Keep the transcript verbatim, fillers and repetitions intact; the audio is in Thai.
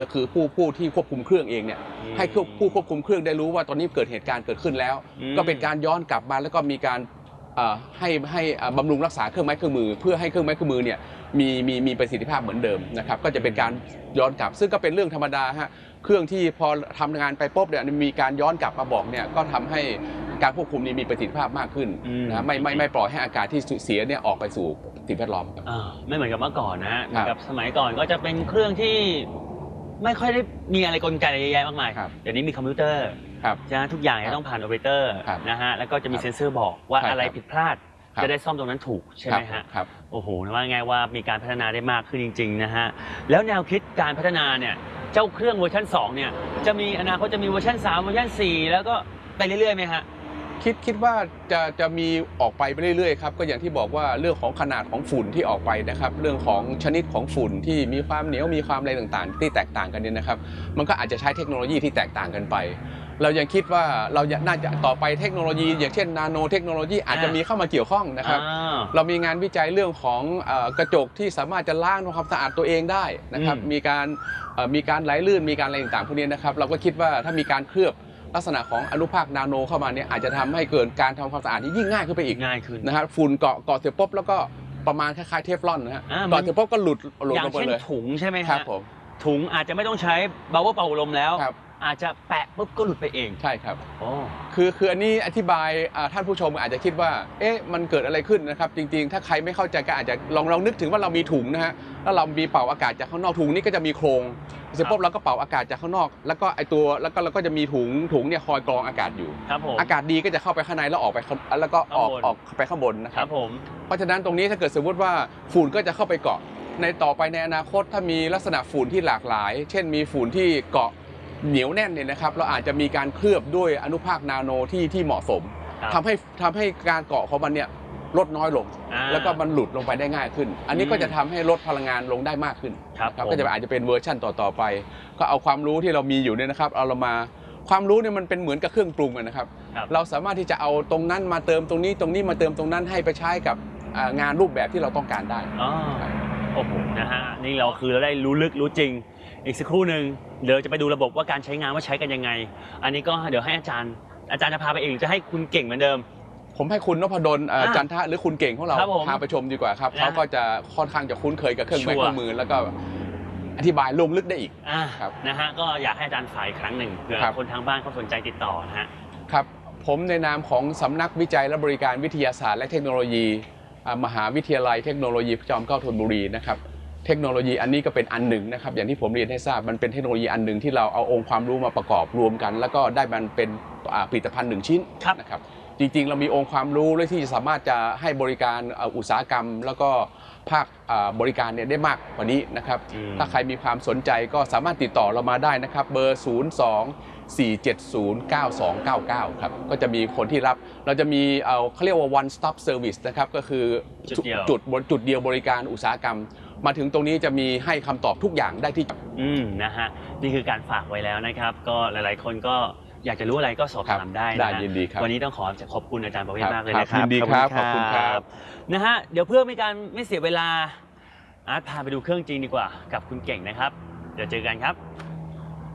ก็คือผู้ผู้ที่ควบคุมเครื่องเองเนี่ยให้ผู้ควบคุมเครื่องได้รู้ว่าตอนนี้เกิดเหตุการณ์เกิดขึ้นแล้วก็เป็นการย้อนกลับมาแล้วก็มีการให้ให้บำรุงรักษาเครื่องไม้เครื่องมือเพื่อให้เครื่องไม้เครื่องมือเนี่ยมีมีมีประสิทธิภาพเหมือนเดิมนะครับก็จะเป็นการย้อนกลับซึ่งก็เป็นเรื่องธรรมดาฮะเครื่องที่พอทำงานไปปุ๊บเนี่ยมีการย้อนกลับมาบอกเนี่ยก็ทำให้การควบคุมนี้มีประสิทธิภาพมากขึ้นนะไม่ไม่ไม่ปล่อยให้อากาศที่เสียเนี่ยออกไปสู่สิ่งแวดล้อมไม่เหมือนกับเมื่อก่อนนะฮะกับสมัยก่อนก็จะเป็นเครื่องที่ไม่ค่อยได้มีอะไรกลไกอะไรเยอะแยะมากมายเดี๋ยวนี้มีคอมพิวเตอร์ใช่ไหมทุกอย่างจะต้องผ่านโอเปอเรเตอร์นะฮะแล้วก็จะมีเซ็นเซอร์บอกว่าอะไรผิดพลาดจะได้ซ่อมตรงนั้นถูกใช่ไหมฮะโอ้โหนะว่าไงว่ามีการพัฒนาได้มากขึ้นจริงๆนะฮะแล้วแนวคิดการพัฒนาเนี่ยเจ้าเครื่องเวอร์ชันสองเนี่ยจะมีอนาคตจะมีเวอร์ชันสามเวอร์ชันสี่แล้วก็ไปเรื่อยๆไหมฮะคิดคิดว่าจะจะมีออกไปเรื่อยๆครับก็อย่างที่บอกว่าเรื่องของขนาดของฝุ่นที่ออกไปนะครับเรื่องของชนิดของฝุ่นที่มีความเหนียวมีความอะไรต่างๆที่แตกต่างกันเนี่ยนะครับมันก็อาจจะใช้เทคโนโลยีที่แตกต่างกันไปเรายังคิดว่าเราน่าจะต่อไปเทคโนโลยีอย่างเช่นนาโนเทคโนโลยีอาจจะมีเข้ามาเกี่ยวข้องนะครับเรามีงานวิจัยเรื่องของกระจกที่สามารถจะล้างทำความสะอาดตัวเองได้นะครับมีการมีการไหลลื่นมีการอะไรต่างๆพวกนี้นะครับเราก็คิดว่าถ้ามีการเคลือบลักษณะของอนุภาคนาโนเข้ามาเนี่ยอาจจะทำให้เกิดการทำความสะอาดที่ยิ่งง่ายขึ้นไปอีกง่ายขึ้นนะครับฝุ่นเกาะเกาะเสร็จปุ๊บแล้วก็ประมาณคล้ายๆเทฟลอนนะฮะเกาะเสร็จปุ๊บก็หลุดหลุดลงไปเลยอย่างเช่นถุงใช่ไหมครับผมถุงอาจจะไม่ต้องใช้เบาเป่าลมแล้วอาจจะแปะปุ๊บก็หลุดไปเองใช่ครับคือคืออันนี้อธิบายท่านผู้ชมอาจจะคิดว่าเอ๊ะมันเกิดอะไรขึ้นนะครับจริงๆถ้าใครไม่เข้าใจก็อาจจะลองลองนึกถึงว่าเรามีถุงนะฮะแล้วเรามีเป่าอากาศจากข้างนอกถุงนี้ก็จะมีโครงเสร็จปุ๊บเราก็เป่าอากาศจากข้างนอกแล้วก็ไอตัวแล้วก็เราก็จะมีถุงถุงเนี่ยคอยกรองอากาศอยู่อากาศดีก็จะเข้าไปข้างในแล้วออกไปแล้วก็ออกออกไปข้างบนนะครับเพราะฉะนั้นตรงนี้ถ้าเกิดสมมติว่าฝุ่นก็จะเข้าไปเกาะในต่อไปในอนาคตถ้ามีลักษณะฝุ่นที่หลากหลายเช่นมีฝุ่นที่เกาะเหนียวแน่นเนี่ยนะครับเราอาจจะมีการเคลือบด้วยอนุภาคนาโนที่ที่เหมาะสมทำให้ทำให้การเกาะของมันเนี่ยลดน้อยลงแล้วก็มันหลุดลงไปได้ง่ายขึ้นอันนี้ก็จะทำให้ลดพลังงานลงได้มากขึ้นก็จะอาจจะเป็นเวอร์ชั่นต่อๆไปก็เอาความรู้ที่เรามีอยู่เนี่ยนะครับเอาเรามาความรู้เนี่ยมันเป็นเหมือนกับเครื่องปรุงนะครับเราสามารถที่จะเอาตรงนั้นมาเติมตรงนี้ตรงนี้มาเติมตรงนั้นให้ไปใช้กับงานรูปแบบที่เราต้องการได้โอ้โหนะฮะนี่เราคือเราได้รู้ลึกรู้จริงอีกสักครู่หนึ่งเดี๋ยวจะไปดูระบบว่าการใช้งานว่าใช้กันยังไงอันนี้ก็เดี๋ยวให้อาจารย์อาจารย์จะพาไปเองจะให้คุณเก่งเหมือนเดิมผมให้คุณนพดลจันทะหรือคุณเก่งของเราพาไปชมดีกว่าครับเขาก็จะค่อนข้างจะคุ้นเคยกับเครื่องไม้เครื่องมือแล้วก็อธิบายลงลึกได้อีกครับนะฮะก็อยากให้อาจารย์ฝ่ายครั้งหนึ่งเผื่อคนทางบ้านเขาสนใจติดต่อนะฮะครับผมในนามของสำนักวิจัยและบริการวิทยาศาสตร์และเทคโนโลยีมหาวิทยาลัยเทคโนโลยีพระจอมเกล้าธนบุรีนะครับเทคโนโลยีอันนี้ก็เป็นอันหนึ่งนะครับอย่างที่ผมเรียนให้ทราบมันเป็นเทคโนโลยีอันหนึ่งที่เราเอาองค์ความรู้มาประกอบรวมกันแล้วก็ได้มันเป็นผลิตภัณฑ์หนึ่งชิ้นนะครับจริงๆเรามีองค์ความรู้และที่จะสามารถจะให้บริการอุตสาหกรรมแล้วก็ภาคบริการเนี่ยได้มากกว่านี้นะครับถ้าใครมีความสนใจก็สามารถติดต่อเรามาได้นะครับเบอร์ศูนย์ สอง สี่ เจ็ด ศูนย์ เก้า สอง เก้า เก้าครับก็จะมีคนที่รับเราจะมีเขาเรียกว่า one stop service นะครับก็คือจุดบนจุดเดียวบริการอุตสาหกรรมมาถึงตรงนี้จะมีให้คำตอบทุกอย่างได้ที่อืมนะฮะนี่คือการฝากไว้แล้วนะครับก็หลายๆคนก็อยากจะรู้อะไรก็สอบถามได้นะยินดีครับวันนี้ต้องขอขอบคุณอาจารย์ประเวศมากเลยนะครับยินดีครับขอบคุณครับนะฮะเดี๋ยวเพื่อไม่การไม่เสียเวลาอาร์ตพาไปดูเครื่องจริงดีกว่ากับคุณเก่งนะครับเดี๋ยวเจอกันครับ